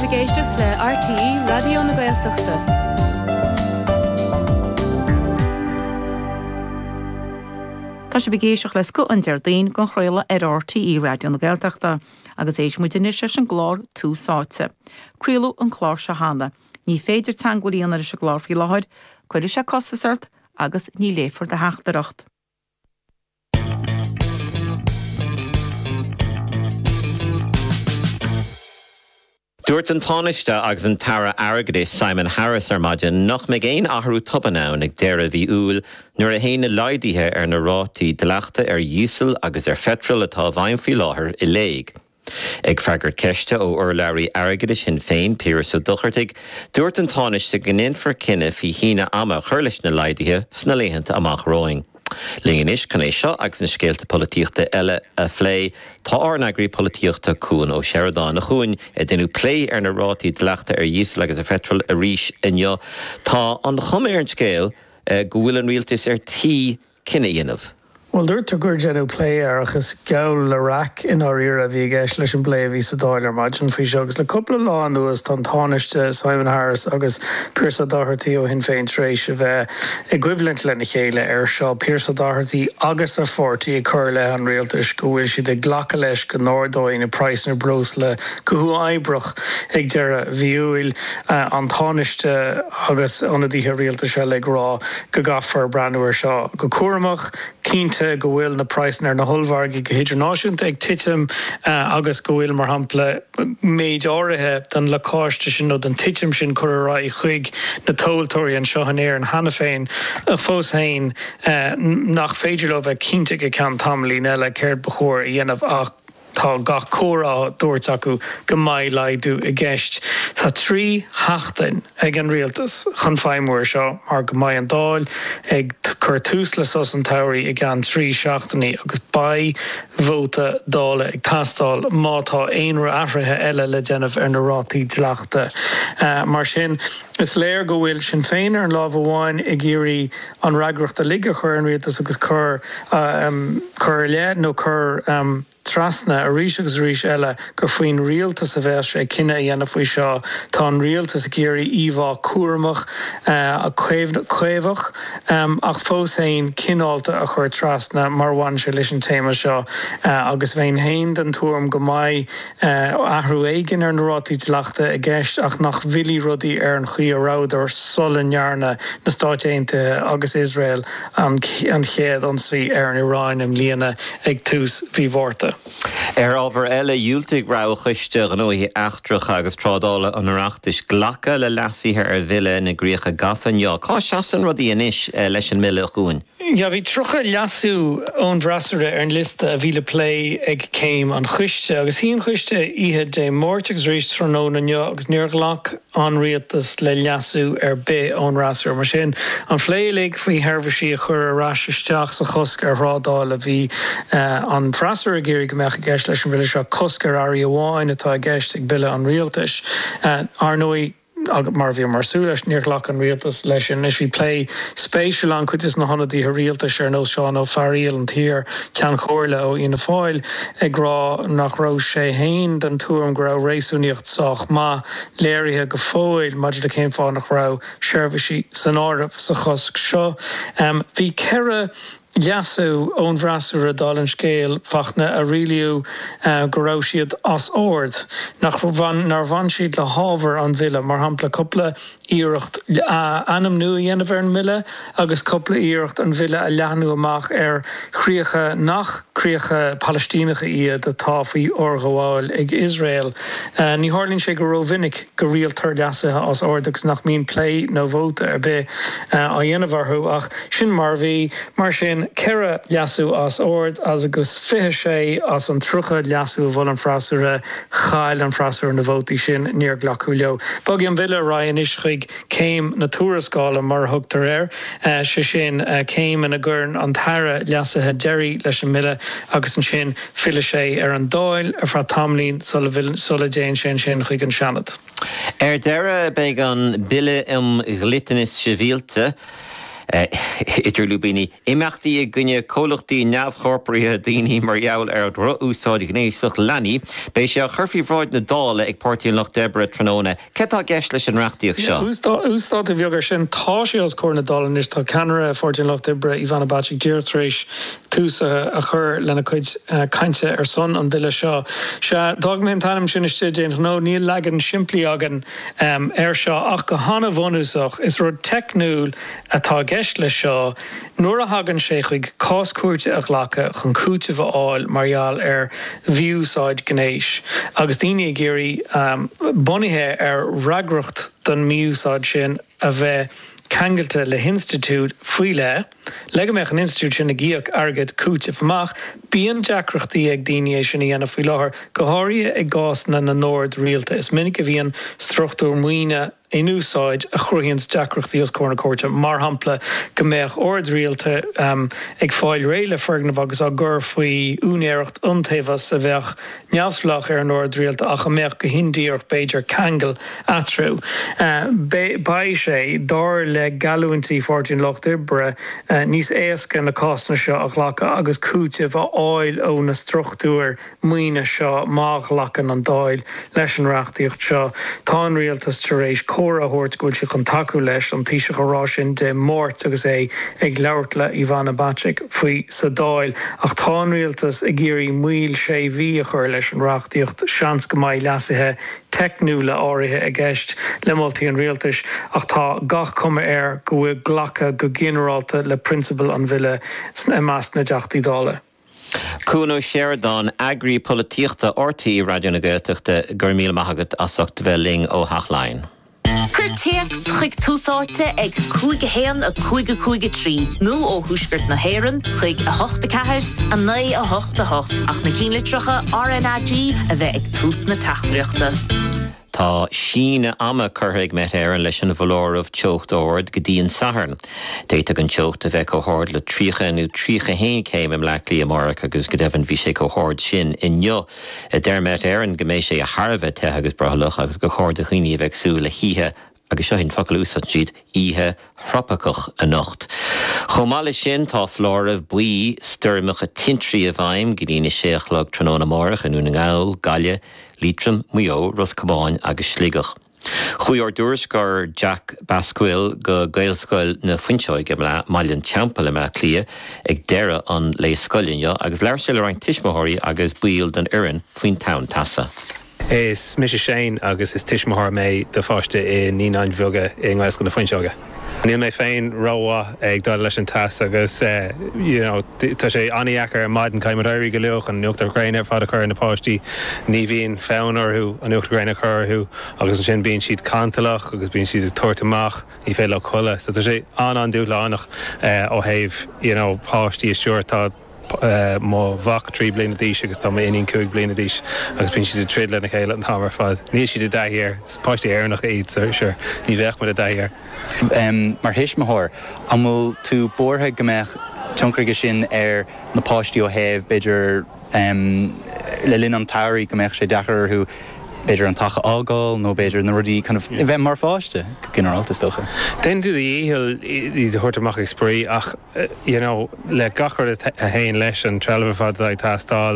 Tá géisteach le RTE Radio na Gaeltachta. Tá sé begéisioach le go an deardaon gon chraile RTE Radio na Gaeltachta, agus éis muidir sé an glár túsáite. Crílú an chlár se hána, ní féidir tangolíonar se glár fí láthir, chuidir se costasart agus ní léfar de heachtareacht. Dúirt an tánaiste agus an tara airgeadis Simon Harris maidin nach mé géin athrú tubanán ag deire bhí úl nuair a héine leidaithe na rátaí dleachta dhíosal agus fetril atá bhain faoi láthair I léig. Ag freagar ceiste ó urlairí airgeadis sin féin Piers ó Duchartaigh, dúirt an tánaiste gninfar cinenne fhí híine ama chuirlis na leidaithe sna léhananta amach roing. Líon is can é seo agus na scéalta políochta eile a phlé tá ánagraí políochta cún ó Sheridan na chuin denú plé na rátaí dleachta dhíosal agus fetril a ríis inneo. Tá an chuméir an scéal go bhfuil an rialtas tí cinenne dhéanamh. Well, dúirt gur genú play agus gail le rac in áíar a bhí gceis leis an play a bhí sa dáil maidin fao seo agus le coppla lá nuas tá tánaiste Simon Harris agus Piers O'Doherty ó hin féin trééis a bheith equivalent lena chéile seo Piers O'Doherty agus a fortaí a chur le an rialtas go bhfuil si de ghlacha leis go nódóin na Pricenar Bros le gothú aibreach ag deire bhíúil an tánaiste agus anadíthe rialtas se le rá go gafar brandúir seo go cuaramach cínte go bhfuil na Pricenar na Hulvargaí go hidirnáisiúnta ag titim agus go bhfuil mar hampla méid áirithe den le cáiste sin nó den titim sin churrá I chuig na tóiltóirí an seo an éir an hana féin a fós hain nach féidir le bheith cínte go cean tamlín eile céir bechóir I dhéanamh ach tá gach córa dúirt acu go maiid leidú I gceist. Tá trí heachtain ag an rialtas chun feimúir seo mar go maiid an dáil ag chur tús le sos an tairí ag an trí seachtaí agus ba bhóta dála ag tastáil mátá aonra afrathe eile le déanamh na rátaí dleachta. Mar sin is léir go bhfuil sin féin ar an lámh amháin ag géirí an reagracht a ligge chur an rialtas agus chur le nó chur trasna a ríis agus ríis eile go faoin rialtas a bheith sé cinenne dhéanamh faoi seo tá an rialtas a géirí íomhá cuaramach a chuimhach ach fós hain cinálta a chur trasna mar bhain sé leis an téama seo agus bhéin hain den túm go maiid athrú éigean ar na rátaí dleachta a gceist ach nach bhilí rudaí ar an chuí aráidir solannearna na Stáit Aontaithe agus Israel an chéad ansaí ar an Iráin am líana ag tús bhí mhórta. Ábhar eile dúilteigh rá chuiste an óí achtracha agus trádála an oireachtais ghlacha le leasíthe ar bhile na gríocha gafanneá. Cá seasan rudí inis leis an mille chuin? Ja, bhí trocha leasú ón bhrasúre ar an lista a bhíle play ag céim an chuiste agus híon chuiste ihe dé mórt agus rééis tróna neo agus níorglach an rialtas le leasú ar bé ón rasúr mar sin an phléig faoi herbhsí a chur aráisisteach sa chosca ar rádáil a bhí an bhrasúr a géirí go meach gceist leis an bhile seo coscar airí amháin atá gceist ag bile an rialtas Arnóí mar bhí marsúlas níorglach an rialtas leis sin is bhí play spéisiúil an chuitis na honnaí a rialtas ar nó seán ó faríal an tír cean chóirle ó ina fáil ag rá nach rá sé hain den túm go raibh réasúníocht sách má léirithe go fóil maidir de céim fá nach raibh seirbhísí san áireamh sa chosc seo. Bhí ceithre leasú ón bhrasúr a dálan scéal fachna a riiliú go raibh siad as ord nach bhain siad le hábhar an bhile mar hampla coppla íireacht anam nua dhéanamh ar an mille agus coppla íireacht an bhile a leanú amach ar chríocha Palestínacha iad atá faoi orgháil ag Israel. Ní hálíonn sé go raibh vinnic go rialtar leasathe as ord agus nach míon play nó bhóta ar bé a dhéanamh orthú ach sin mar bhí mar sin ceithre leasú as ord as agus fiche sé as an trucha leasú bhil an frasúre chail an frasúr na bhótaí sin níorglach leo. Bogí an bhile Ryan is chuig céim na túrascála mar thugtar air sé sin céim in a gcuirn an tara leasathe Jerry leis an mille agus an sin fila sé ar an dáil a fra tamlín sola déan sin chuig an seanad. Deire beag an bille glitanis sivílte idir lubíní imachtaí gunne cólachtaí neamhchorpaíthe daoine mar gheall ar úsáid gnééisach leanaí, béis sé churfií bhráid na dála ag Páirtín Loch Debre Tróna. Cetá gceist leis an reachtaíoch seo? Úsáid a bheagar sin tá sé os cór na dála is tá Canara Páirtín Loch Debre Ivana Bacik Deirtrééis túsa a chur lena chuid cainte ar son an bhile seo. Se dagmén tanam sin iste déan nó níl legan siimplí agan ar seo ach go hána bhonúsach is rud technúil atá gceist le seo nuair a hagan sé chuig cáscuairte a ghlacha chun cúte bháil margheall ar bhíúsáid gnéis. Agus daoine géirí bunithe ar ragracht don míúsáid sin a bheith Kangelte le Institute Fuile, lega meach an Institute sin a gíoch agad cúte famach, bíon deacrachtaí ag daine sin í ana fuiláthar, gothairí ag gás na Nord rialta. Is minic a bhíon struchtúr muoine in úsáid a chruíonn deacrachtaí os córna córte mar hampla go mbeadh ord rialta ag fáil réile fergnamh agus a gur faoi únéireacht iontaobhas a bheith neamhslach ar an ord rialta ach a mbeadh go hindíoch Beiidir Kangel atrú. Ba sé dar le galúintí Páirtín Loch Debre níos éasca na cásna seo a ghlacha agus cúte bh áil ó na struchtúr muoine seo má ghlachan an dáil leis an reachtaíocht seo. Tá an rialtas tar éis córa hort gúil se chun taú leis an tíise gorá sin de mórt agus é ag leirt le Ivana Bacik faoi sa dáil ach tá an rialtas a géirí 1,600 a chur leis an reachtaíocht seans go maiid leasathe technúla áirithe a gceist le moltaí an rialtas ach tá gach cuma ar go bhfuil ghlacha go generalta le principal an bhile meas na deachtaí dála. Cúnú Sheridan agri políochta ortaí Radio na Gaeltachta gur míle maithagad asacht bheling ó Hachlein. Curteach chuig túsáte ag cúige héan a cúige trí. Nó ó thuisgurt na héireann chuig a 8 a 9 a 8 ach na cínlitrocha RNAG a bheith ag tús na tachtreachta. Tá síne ama curthaig met éireann leis an bhallóramh teocht ord go dtíon saharn. Déiteach an teocht a bheith chomhthard le 3 céim im leaclaí amárach agus go deimhin bhí sé chomhthard sin inneo. Dermet éireann go mééis sé a Harbheith te agus bralach agus go chóir de chuoine bheith sú le híthe agus seo hinn focail úsat siad ihe hropacach a nocht. Chomáile sin tá flóramh buí sturmach a tintrí a bhaim go dtíine séach le Tróna Mórach an Úna Gáil, Gaile, Leitrim, Muyo, Roscabáin agus Sligach. Chúir dúirs gur Jack Bascuil go gailscoil na Fuinseoig mailen teampel me clia ag deire an lei scoillinne agus leir se le rein tiismothirí agus buil den uan faoin town tasa. Is mis Shane agus is tiismthir mé de fáiste I 9 bheoga I nghaisco na Fuinseoga. Níl mé féin ráha ag dá leis an tas agus tá sé aníachar maidin caiimirí go leoch an nuachtar Gréine fád a chur na páistí ní bhíon fénarthú an nuachtar Gréine churthú agus an sin bíonn siad cantalach agus bíonn siad tuairtamach ní fé le chola. So tá sé an dú lánach ó thaobh páistí is seúir tá má bhach 3 bliana díis agus tá 1 bliana díis agus bíonn siad tríd lena chéile an hamar fad. Níl siad a dahirir, páistí éarnach iad sure, ní bheith mar a dahirir. Mar hisismthir, amúil tú bortha go mbeadh tioncaige sin ar na páistí ó thaobh beidir le linn an tairí go mbeadh sé deachar beidir an tacha ágáil nó beidir na rudí bheith mar fáiste generalta stocha. Den tú íhil I thuirtamach ag sprí ach le gachar a haon leis an trelfa fad ag tastáil